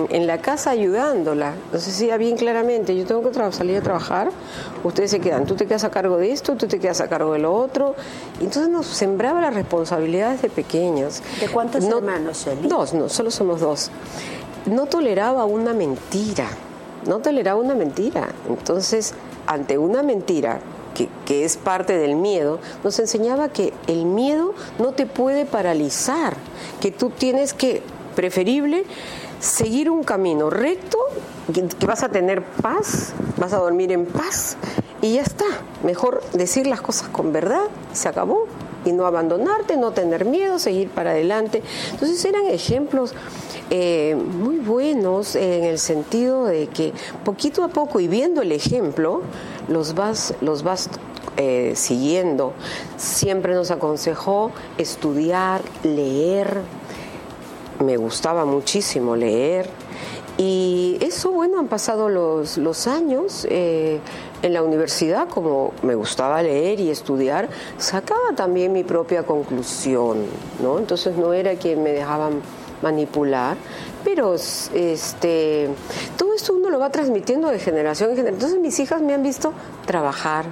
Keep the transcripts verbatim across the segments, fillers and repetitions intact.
en, en la casa ayudándola. Entonces decía bien claramente, yo tengo que tra- salir a trabajar, ustedes se quedan, tú te quedas a cargo de esto, tú te quedas a cargo de lo otro. Entonces nos sembraba las responsabilidades de pequeños. ¿De cuántos no, hermanos, Eli? Dos, no, solo somos dos. No toleraba una mentira, no toleraba una mentira. Entonces, ante una mentira, que, que es parte del miedo, nos enseñaba que el miedo no te puede paralizar, que tú tienes que, preferible, seguir un camino recto, que, que vas a tener paz, vas a dormir en paz y ya está. Mejor decir las cosas con verdad, se acabó, y no abandonarte, no tener miedo, seguir para adelante. Entonces eran ejemplos eh, muy buenos en el sentido de que poquito a poco y viendo el ejemplo, los vas, los vas eh, siguiendo. Siempre nos aconsejó estudiar, leer. Me gustaba muchísimo leer. Y eso, bueno, han pasado los, los años. Eh, en la universidad, como me gustaba leer y estudiar, sacaba también mi propia conclusión, ¿no? Entonces no era que me dejaban manipular, pero este, todo esto uno lo va transmitiendo de generación en generación. Entonces mis hijas me han visto trabajar,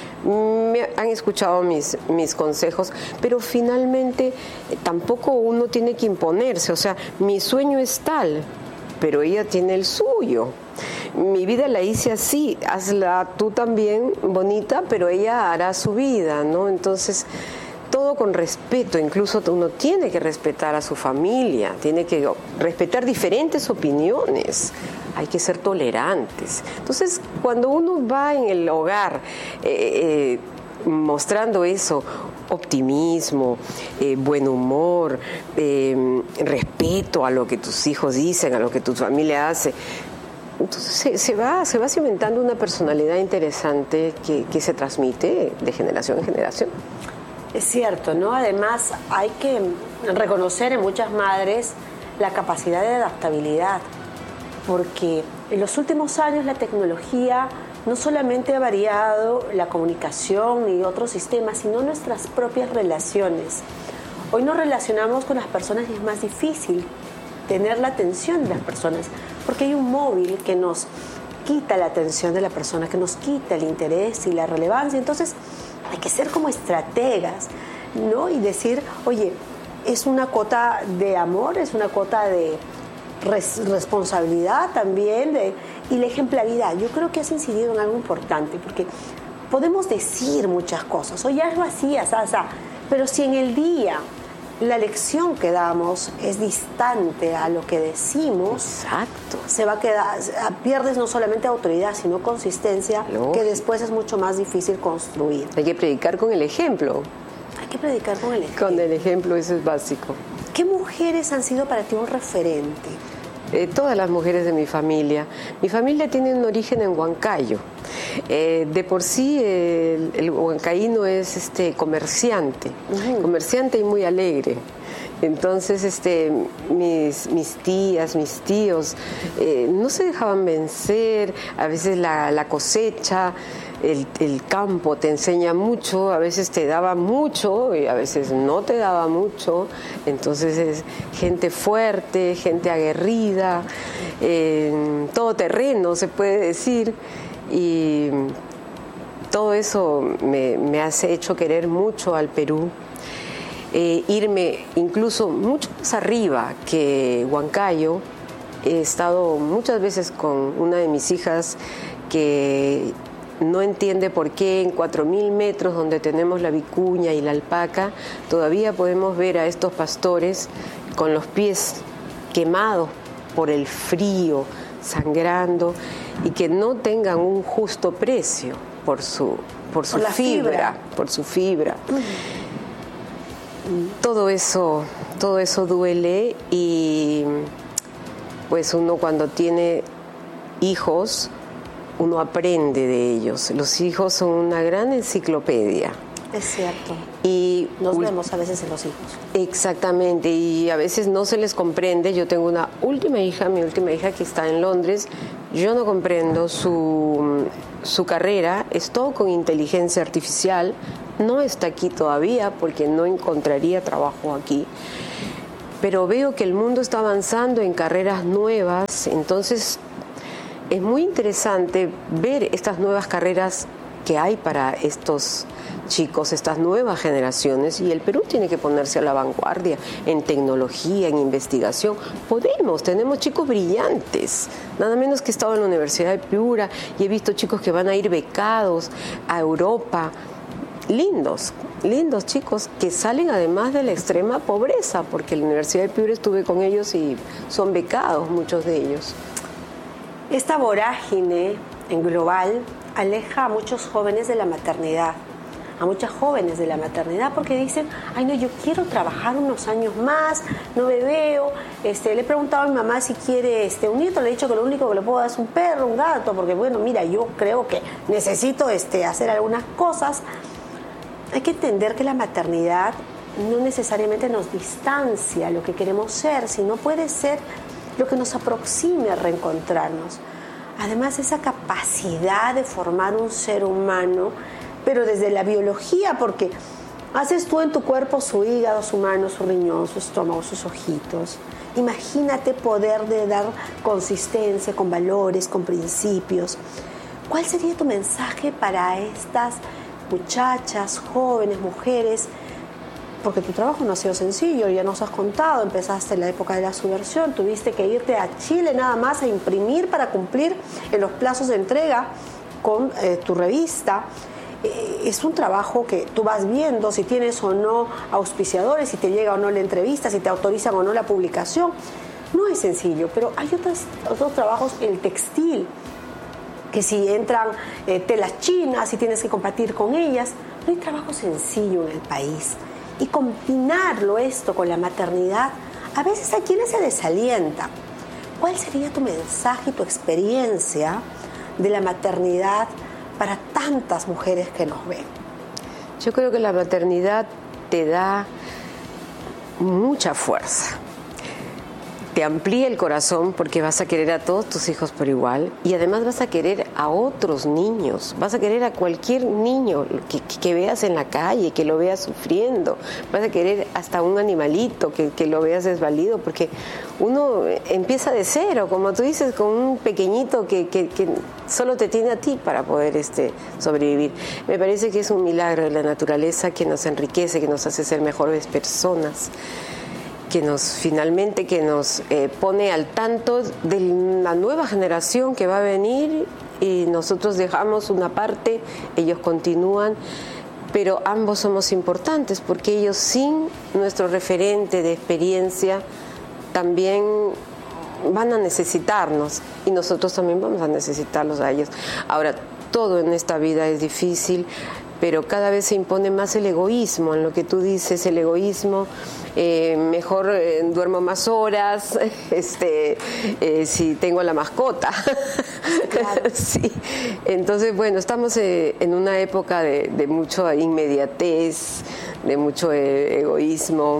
me han escuchado mis, mis consejos, pero finalmente eh, tampoco uno tiene que imponerse. O sea, mi sueño es tal, pero ella tiene el suyo. Mi vida la hice así, hazla tú también bonita, pero ella hará su vida, ¿no? Entonces, todo con respeto, incluso uno tiene que respetar a su familia, tiene que respetar diferentes opiniones, hay que ser tolerantes. Entonces, cuando uno va en el hogar eh, eh, mostrando eso, optimismo, eh, buen humor, eh, respeto a lo que tus hijos dicen, a lo que tu familia hace, entonces se, se, va, se va cimentando una personalidad interesante que, que se transmite de generación en generación. Es cierto, ¿no? Además hay que reconocer en muchas madres la capacidad de adaptabilidad, porque en los últimos años la tecnología no solamente ha variado la comunicación y otros sistemas, sino nuestras propias relaciones. Hoy nos relacionamos con las personas y es más difícil tener la atención de las personas, porque hay un móvil que nos quita la atención de la persona, que nos quita el interés y la relevancia. Entonces hay que ser como estrategas, ¿no? Y decir, oye, es una cuota de amor, es una cuota de res- responsabilidad también, de, y la ejemplaridad. Yo creo que has incidido en algo importante, porque podemos decir muchas cosas, oye, hazlo así, asá, pero si en el día la lección que damos es distante a lo que decimos, exacto, se va a quedar, pierdes no solamente autoridad, sino consistencia, Lógico. Que después es mucho más difícil construir. Hay que predicar con el ejemplo. Hay que predicar con el ejemplo. Con el ejemplo, eso es básico. ¿Qué mujeres han sido para ti un referente? Eh, todas las mujeres de mi familia. Mi familia tiene un origen en Huancayo. Eh, de por sí el, el huancaíno es este, comerciante, uh-huh. comerciante y muy alegre. Entonces este, mis, mis tías, mis tíos eh, no se dejaban vencer. A veces la, la cosecha, el, el campo te enseña mucho, a veces te daba mucho y a veces no te daba mucho. Entonces es gente fuerte, gente aguerrida, eh, todoterreno se puede decir, y todo eso me, me ha hecho querer mucho al Perú. Eh, irme incluso mucho más arriba que Huancayo. He estado muchas veces con una de mis hijas que no entiende por qué en cuatro mil metros donde tenemos la vicuña y la alpaca todavía podemos ver a estos pastores con los pies quemados por el frío, sangrando, y que no tengan un justo precio por su, por su por fibra, fibra, por su fibra. Todo eso, todo eso duele, y pues uno cuando tiene hijos, uno aprende de ellos. Los hijos son una gran enciclopedia. Es cierto. Y nos vemos a veces en los hijos. Exactamente, y a veces no se les comprende. Yo tengo una última hija, mi última hija que está en Londres. Yo no comprendo su, su carrera, es todo con inteligencia artificial. No está aquí todavía porque no encontraría trabajo aquí. pero veo que el mundo está avanzando en carreras nuevas, entonces es muy interesante ver estas nuevas carreras que hay para estos chicos, estas nuevas generaciones, y el Perú tiene que ponerse a la vanguardia en tecnología, en investigación. Podemos, tenemos chicos brillantes, nada menos que he estado en la Universidad de Piura y he visto chicos que van a ir becados a Europa, lindos, lindos chicos que salen además de la extrema pobreza, porque en la Universidad de Piura estuve con ellos y son becados muchos de ellos. Esta vorágine en global aleja a muchos jóvenes de la maternidad, a muchas jóvenes de la maternidad, porque dicen, ay no, yo quiero trabajar unos años más, no me veo, este, le he preguntado a mi mamá si quiere este, un nieto, le he dicho que lo único que le puedo dar es un perro, un gato, porque bueno, mira, yo creo que necesito este, hacer algunas cosas. Hay que entender que la maternidad no necesariamente nos distancia lo que queremos ser, sino puede ser lo que nos aproxime a reencontrarnos. Además, esa capacidad de formar un ser humano, pero desde la biología, porque haces tú en tu cuerpo su hígado, su mano, su riñón, su estómago, sus ojitos. Imagínate poder de dar consistencia con valores, con principios. ¿Cuál sería tu mensaje para estas muchachas, jóvenes, mujeres? Porque tu trabajo no ha sido sencillo, ya nos has contado, empezaste en la época de la subversión, tuviste que irte a Chile nada más a imprimir para cumplir en los plazos de entrega con eh, tu revista. Eh, es un trabajo que tú vas viendo si tienes o no auspiciadores, si te llega o no la entrevista, si te autorizan o no la publicación. No es sencillo, pero hay otros, otros trabajos, el textil, que si entran eh, telas chinas, si tienes que compartir con ellas, no hay trabajo sencillo en el país. Y combinarlo esto con la maternidad, a veces a quienes se desalienta. ¿Cuál sería tu mensaje y tu experiencia de la maternidad para tantas mujeres que nos ven? Yo creo que la maternidad te da mucha fuerza. Te amplía el corazón porque vas a querer a todos tus hijos por igual y además vas a querer a otros niños, vas a querer a cualquier niño que, que veas en la calle, que lo veas sufriendo, vas a querer hasta un animalito que, que lo veas desvalido, porque uno empieza de cero, como tú dices, con un pequeñito que, que, que solo te tiene a ti para poder este, sobrevivir. Me parece que es un milagro de la naturaleza que nos enriquece, que nos hace ser mejores personas, que nos finalmente que nos eh, pone al tanto de la nueva generación que va a venir y nosotros dejamos una parte, ellos continúan, pero ambos somos importantes porque ellos sin nuestro referente de experiencia también van a necesitarnos y nosotros también vamos a necesitarlos a ellos. Ahora, todo en esta vida es difícil, pero cada vez se impone más el egoísmo, en lo que tú dices, el egoísmo, eh, mejor eh, duermo más horas, este, eh, si tengo la mascota. Claro. Sí. Entonces, bueno, estamos eh, en una época de, de mucha inmediatez, de mucho eh, egoísmo.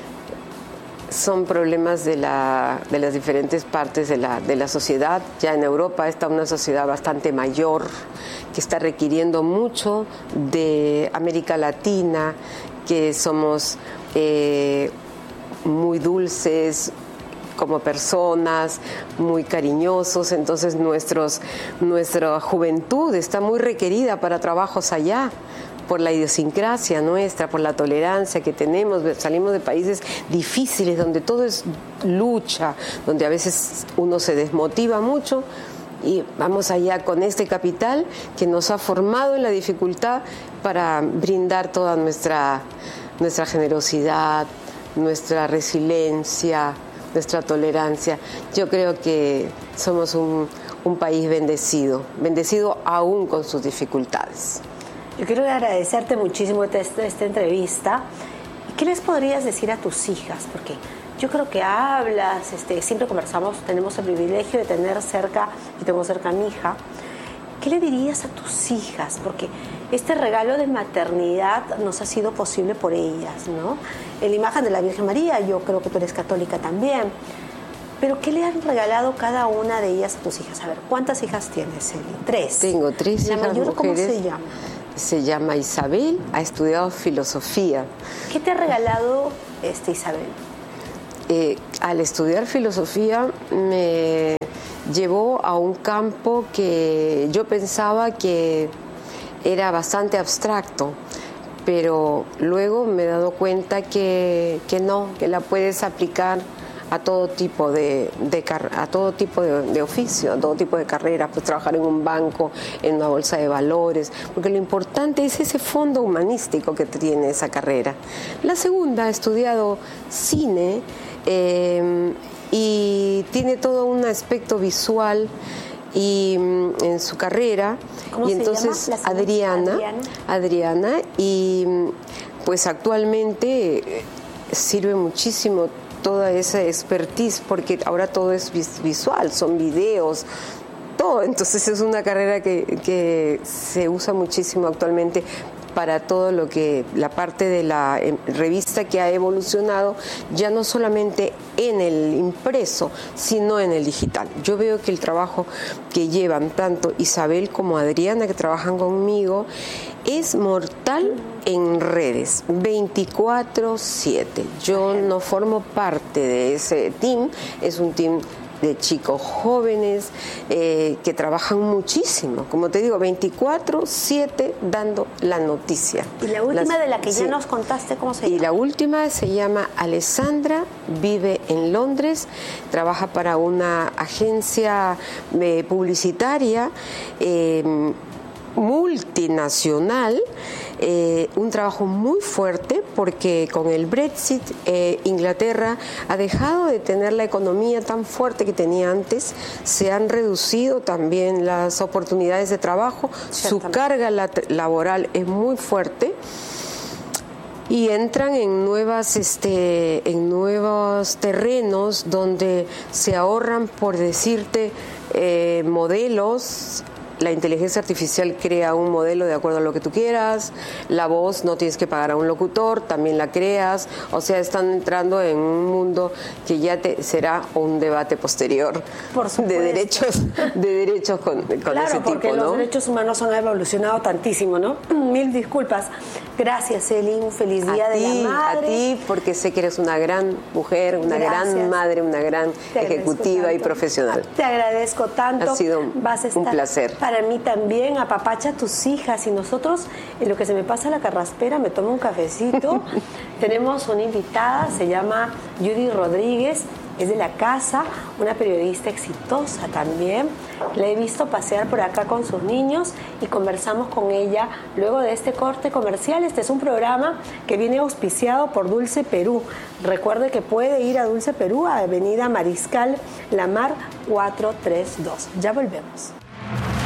Son problemas de, la, de las diferentes partes de la, de la sociedad. Ya en Europa está una sociedad bastante mayor que está requiriendo mucho de América Latina, que somos eh, muy dulces como personas, muy cariñosos, entonces nuestros, nuestra juventud está muy requerida para trabajos allá, por la idiosincrasia nuestra, por la tolerancia que tenemos. Salimos de países difíciles donde todo es lucha, donde a veces uno se desmotiva mucho y vamos allá con este capital que nos ha formado en la dificultad para brindar toda nuestra, nuestra generosidad, nuestra resiliencia, nuestra tolerancia. Yo creo que somos un, un país bendecido, bendecido aún con sus dificultades. Yo quiero agradecerte muchísimo esta, esta entrevista. ¿Qué les podrías decir a tus hijas? Porque yo creo que hablas, este, siempre conversamos, tenemos el privilegio de tener cerca, y tengo cerca a mi hija. ¿Qué le dirías a tus hijas? Porque este regalo de maternidad nos ha sido posible por ellas, ¿no? En la imagen de la Virgen María, yo creo que tú eres católica también. Pero ¿qué le han regalado cada una de ellas a tus hijas? A ver, ¿cuántas hijas tienes, Eli? Tres. Tengo tres hijas mujeres. ¿La mayor cómo se llama? Se llama Isabel, ha estudiado filosofía. ¿Qué te ha regalado este Isabel? eh, al estudiar filosofía me llevó a un campo que yo pensaba que era bastante abstracto, pero luego me he dado cuenta que, que no, que la puedes aplicar a todo tipo de, de a todo tipo de, de oficio, a todo tipo de carreras, pues trabajar en un banco, en una bolsa de valores, porque lo importante es ese fondo humanístico que tiene esa carrera. La segunda, he estudiado cine eh, y tiene todo un aspecto visual y en su carrera. ¿Cómo y se entonces llama? Adriana, Adriana Adriana y pues actualmente sirve muchísimo toda esa expertise porque ahora todo es visual, son videos, todo. Entonces es una carrera que, que se usa muchísimo actualmente para todo lo que la parte de la revista que ha evolucionado ya no solamente en el impreso, sino en el digital. Yo veo que el trabajo que llevan tanto Isabel como Adriana, que trabajan conmigo, es mortal en redes, veinticuatro siete. Yo no formo parte de ese team, es un team de chicos jóvenes eh, que trabajan muchísimo, como te digo, veinticuatro siete dando la noticia. Y la última Las, de la que sí. ya nos contaste, ¿cómo se llama? Y la última se llama Alessandra, vive en Londres, trabaja para una agencia eh, publicitaria eh, multinacional, eh, un trabajo muy fuerte porque con el Brexit eh, Inglaterra ha dejado de tener la economía tan fuerte que tenía antes, se han reducido también las oportunidades de trabajo, su carga laboral es muy fuerte y entran en nuevas este en nuevos terrenos donde se ahorran, por decirte, eh, modelos. La inteligencia artificial crea un modelo de acuerdo a lo que tú quieras, la voz no tienes que pagar a un locutor, también la creas, o sea, están entrando en un mundo que ya te, será un debate posterior Por de derechos de derechos con, con claro, ese tipo, porque ¿no? los derechos humanos han evolucionado tantísimo, ¿no? Mil disculpas. Gracias, Eli, un feliz día a de ti, la madre. A ti, porque sé que eres una gran mujer, una Gracias. gran madre, una gran Te ejecutiva y profesional. Te agradezco tanto. Ha sido Vas a estar, un placer. Para mí también, apapacha a tus hijas y nosotros, en lo que se me pasa la carraspera, me tomo un cafecito. Tenemos una invitada, se llama Judy Rodríguez, es de la casa, una periodista exitosa también. La he visto pasear por acá con sus niños y conversamos con ella luego de este corte comercial. Este es un programa que viene auspiciado por Dulce Perú. Recuerde que puede ir a Dulce Perú, a Avenida Mariscal Lamar cuatrocientos treinta y dos. Ya volvemos.